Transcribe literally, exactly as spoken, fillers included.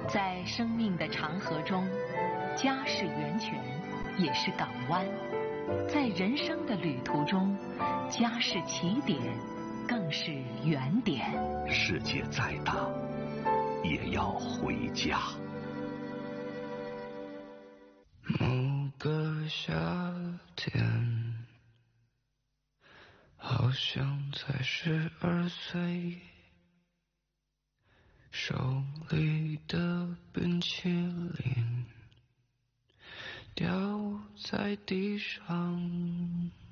在生命的长河中，家是源泉，也是港湾；在人生的旅途中，家是起点，更是原点。 世界再大，也要回家。 某个夏天，好像才十二岁，手里的冰淇淋掉在地上。